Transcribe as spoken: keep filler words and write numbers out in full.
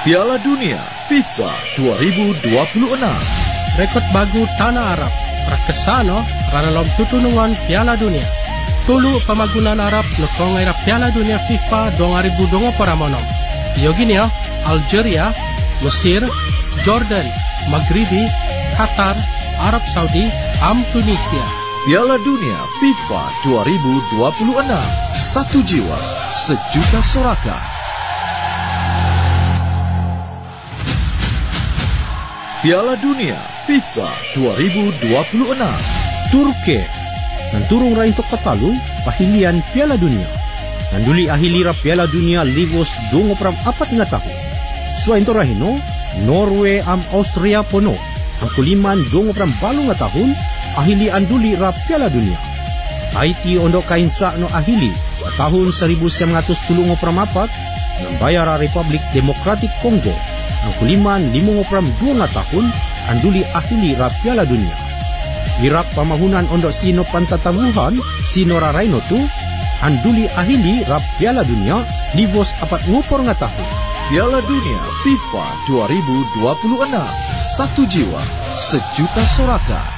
Piala Dunia FIFA dua ribu dua puluh enam. Rekod bagu Tanah Arab prakesano dalam tutunungan Piala Dunia. Tulu pamagunan Arab nukong era Piala Dunia FIFA dua ribu dua puluh enam. Yoginia, Algeria, Mesir, Jordan, Maghribi, Qatar, Arab Saudi, Am Tunisia. Piala Dunia FIFA dua ribu dua puluh enam. Satu jiwa, sejuta sorakan. Piala Dunia FIFA dua ribu dua puluh enam. Turki nanturong ra untuk katalu pahilian Piala Dunia. Nanduli ahilira Piala Dunia livos dungo pram apat nga tahu. Suain to rahino, Norway am Austria pono. Ang kuliman dungo pram balo nga tahun ahili anduli ra Piala Dunia. Haiti ondo kainsa no ahili sa tahun seribu sembilan ratus tiga puluh empat ng bayara Republic Democratic Congo. Ang kuliman limo pram dua nga tahun anduli ahili ra Piala Dunia. Irak pamahunan ondo sino pantatabuhan sino ra raino tu anduli ahili ra Piala Dunia livos apat ngupor nga tahun. Piala Dunia FIFA dua ribu dua puluh enam. Satu jiwa, sejuta sorakan.